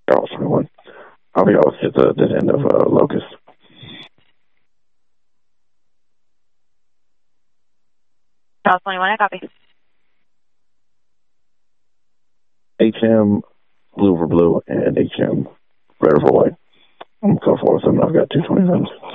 Charles 21. I'll be off at the end of Locust. Charles 21, I copy. HM Blue over Blue and HM Red over White. I'm going for them. I've got 227s.